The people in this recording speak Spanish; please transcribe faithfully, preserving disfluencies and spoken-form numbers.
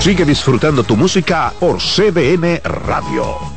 Sigue disfrutando tu música por C D N Radio.